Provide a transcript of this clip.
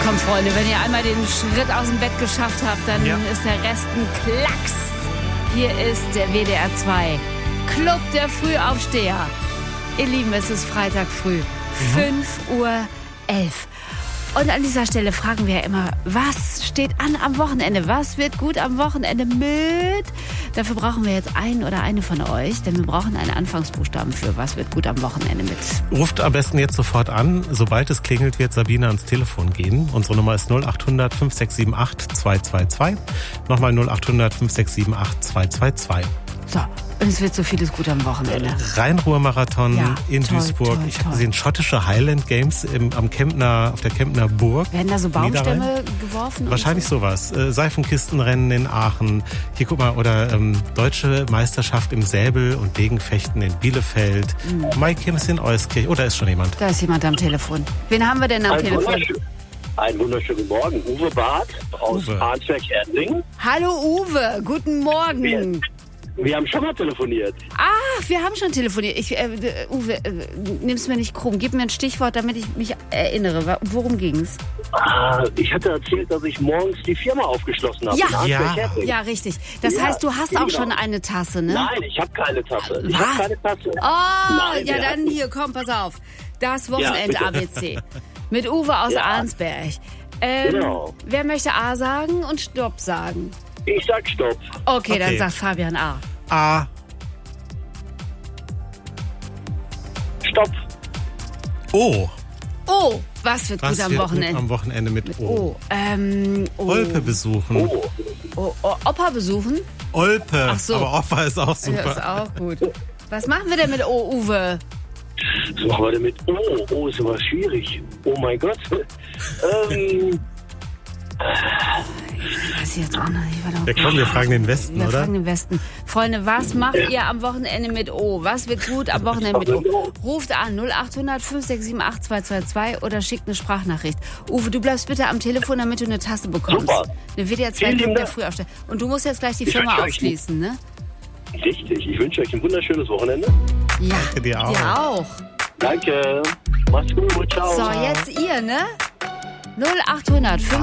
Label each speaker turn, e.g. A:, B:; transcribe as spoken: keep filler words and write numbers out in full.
A: Komm, Freunde, wenn ihr einmal den Schritt aus dem Bett geschafft habt, dann
B: Ja.
A: ist der Rest ein Klacks. Hier ist der W D R zwei Club der Frühaufsteher. Ihr Lieben, es ist Freitag früh, fünf Uhr elf. Und an dieser Stelle fragen wir ja immer, was steht an am Wochenende? Was wird gut am Wochenende mit? Dafür brauchen wir jetzt einen oder eine von euch, denn wir brauchen einen Anfangsbuchstaben für was wird gut am Wochenende mit.
B: Ruft am besten jetzt sofort an. Sobald es klingelt, wird Sabine ans Telefon gehen. Unsere Nummer ist null acht hundert fünf sechs sieben acht zwei zwei zwei. Nochmal null acht hundert fünf sechs sieben acht zwei zwei zwei.
A: So, und es wird so vieles gut am Wochenende.
B: Rhein-Ruhr-Marathon
A: Ja,
B: in
A: toll,
B: Duisburg.
A: toll,
B: ich habe
A: toll.
B: gesehen, schottische Highland Games im, am Kempner, auf der Kempner Burg.
A: Werden da so Baumstämme
B: Niederrhein.
A: geworfen?
B: Wahrscheinlich sowas. Äh, Seifenkistenrennen in Aachen. Hier, guck mal, oder ähm, deutsche Meisterschaft im Säbel- und Degenfechten in Bielefeld. Mhm. Maikims in Euskirch. Oh, da ist schon jemand.
A: Da ist jemand am Telefon. Wen haben wir denn am
C: Ein
A: Telefon?
C: wunderschön- Einen wunderschönen Guten Morgen. Uwe Barth aus
B: Uwe.
C: Arnsberg-Erding.
A: Hallo Uwe, guten Morgen.
C: Wir haben schon mal telefoniert.
A: Ach, wir haben schon telefoniert. Ich, äh, Uwe, äh, nimm's mir nicht krumm. Gib mir ein Stichwort, damit ich mich erinnere. Wa- Worum ging's?
C: Ah, ich hatte erzählt, dass ich morgens die Firma aufgeschlossen habe.
A: Ja.
C: in Arnsberg-Erding.
A: Ja, richtig. Das
C: Ja,
A: heißt, du hast auch
C: genau.
A: schon eine Tasse, ne?
C: Nein, ich habe keine Tasse. Ich
A: Was?
C: habe keine Tasse.
A: Oh,
C: Nein,
A: ja,
C: wir
A: dann
C: hatten-
A: hier, komm, pass auf. Das Wochenend-A B C. Mit Uwe aus
C: Ja.
A: Arnsberg. Ähm,
C: Genau.
A: Wer möchte A sagen und Stopp sagen?
C: Ich sag Stopp.
A: Okay, dann
B: Okay.
A: sagt Fabian A.
B: A.
C: Stopp.
B: O.
A: Oh, was wird
B: Was
A: gut am
B: wird
A: Wochenende?
B: gut am Wochenende mit O?
A: Oh, ähm, oh.
B: Olpe besuchen.
C: Oh.
A: Oh, oh, Opa besuchen?
B: Olpe.
A: Ach so.
B: Aber Opa ist auch super.
A: Das ist auch gut. Was machen wir denn mit O, Uwe?
C: Was machen wir denn mit Oh? Oh ist aber schwierig. Oh mein Gott. ähm,
A: Ich weiß jetzt auch noch nicht. Warte.
B: Ja komm, wir fragen den Westen,
A: Wir
B: oder?
A: fragen den Westen. Freunde, was macht ihr am Wochenende mit O? Was wird gut am Wochenende mit O? Ruft an null acht hundert fünf sechs sieben acht zwei zwei zwei oder schickt eine Sprachnachricht. Uwe, du bleibst bitte am Telefon, damit du eine Tasse bekommst.
C: Super.
A: Eine W D R zwei
C: Vielen
A: Club
C: lieben
A: der
C: Dank.
A: Frühaufsteher. Und du musst jetzt gleich die
C: Ich
A: Firma
C: wünsche euch
A: aufschließen, ne?
C: richtig. Ich wünsche euch ein wunderschönes Wochenende.
A: Ja,
B: Danke dir auch.
A: dir auch.
C: Danke. Mach's gut. Ciao.
A: So, jetzt ihr, ne? null acht hundert fünf